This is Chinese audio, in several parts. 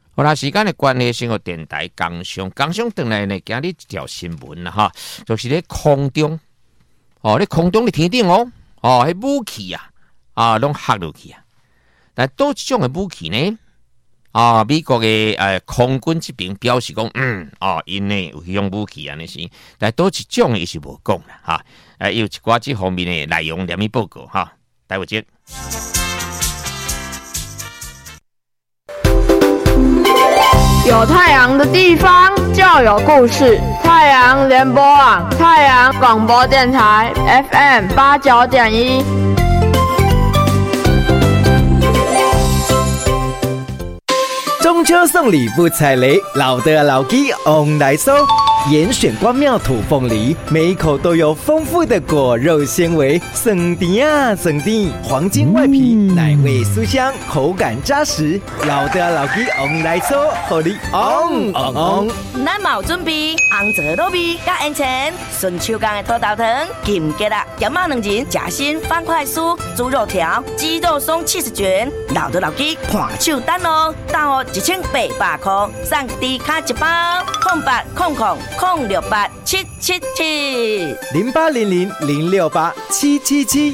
好啦，时间的关系，先个电台工商回来呢，今日一条新闻啦哈，就是咧空中，咧空中的天顶迄武器拢下落去啊。但多一种的武器呢，美国的空军这边表示讲，因呢有迄种武器安尼是，但多一种伊是无讲啦哈。有一寡这方面的内容联密报告哈，待会见。 有太阳的地方就有故事。太阳联播网，太阳广播电台 FM89.1。 中秋送礼不踩雷，老的老鸡翁来收。严选关庙土凤梨，每一口都有丰富的果肉纤维，酸甜啊酸甜，黄金外皮，奶味酥香，口感扎实。老的老鸡翁来收，互你翁。 咱嘛有准备红枣糯米加烟钱，顺手工的土豆糖、金桔啊，咸肉两仁，夹心方块酥、猪肉条、鸡肉松70卷，老的老鸡看手单哦，单哦1800块，送低卡一包，0800-068-777 0800-068-777。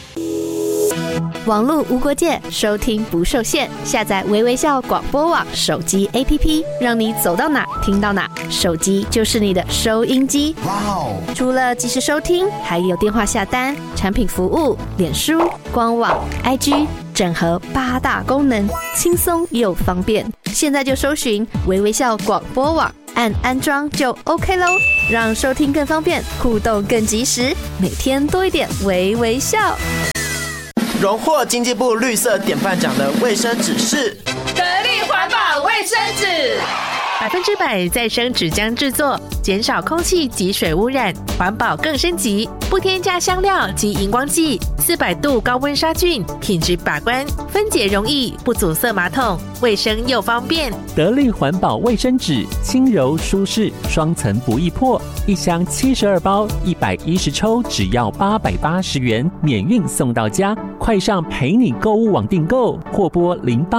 网络无国界，收听不受限。下载微微笑广播网手机 APP， 让你走到哪听到哪，手机就是你的收音机。哇哦！除了即时收听，还有电话下单、产品服务、脸书、官网、IG， 整合8大功能，轻松又方便。现在就搜寻微微笑广播网，按安装就 OK 咯，让收听更方便，互动更及时，每天多一点微微笑。 荣获经济部绿色典范奖的卫生纸是得力环保卫生纸 ，100%再生纸浆制作，减少空气及水污染，环保更升级，不添加香料及荧光剂，400度高温杀菌，品质把关，分解容易，不阻塞马桶，卫生又方便。 得力环保卫生纸，轻柔舒适，双层不易破，一箱72包，110抽，只要880元，免运送到家。快上陪你购物网订购，或拨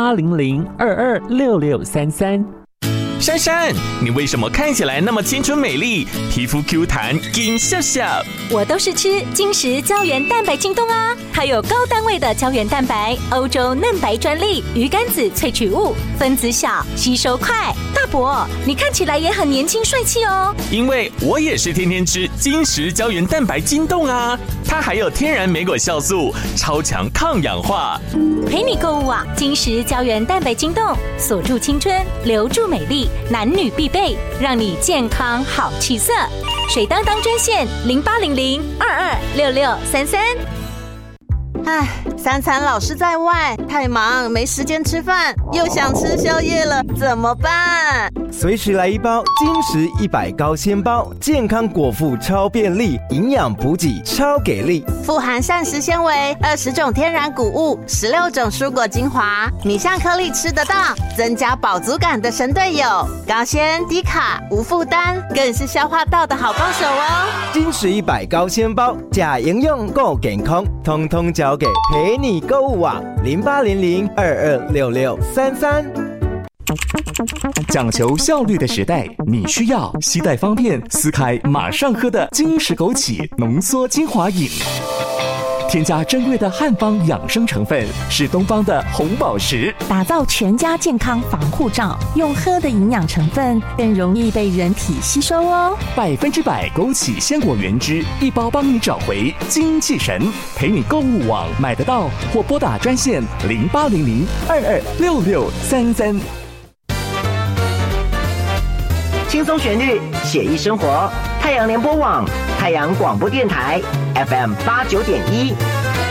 0800-226633。 珊珊，你为什么看起来那么青春美丽，皮肤 Q 弹，金笑笑？ 我都是吃金石胶原蛋白晶冻啊，它有高单位的胶原蛋白，欧洲嫩白专利，鱼肝子萃取物，分子小，吸收快。大伯，你看起来也很年轻帅气哦。 因为我也是天天吃金石胶原蛋白晶冻啊，它还有天然莓果酵素，超强抗氧化。 陪你购物网，金石胶原蛋白晶冻，锁住青春，留住美丽。男女必备，让你健康好气色。水当当专线0800-226633。 唉，三餐老是在外，太忙没时间吃饭，又想吃宵夜了，怎么办？ 随时来一包金石100高纤包，健康果腹超便利，营养补给超给力， 富含膳食纤维，20种天然谷物，16种蔬果精华，米香颗粒吃得到，增加饱足感的神队友，高纤低卡无负担，更是消化道的好帮手哦。 金石100高纤包，假营养够健康，通通交给陪你购物网0800-226633。 讲求效率的时代，你需要携带方便、撕开马上喝的金石枸杞浓缩精华饮。添加珍贵的汉方养生成分，是东方的红宝石， 打造全家健康防护罩。用喝的营养成分更容易被人体吸收哦。 100%枸杞鲜果原汁，一包帮你找回精气神。陪你购物网买得到，或拨打专线0800-226633。 轻松旋律，写意生活。太阳联播网，太阳广播电台 FM89.1。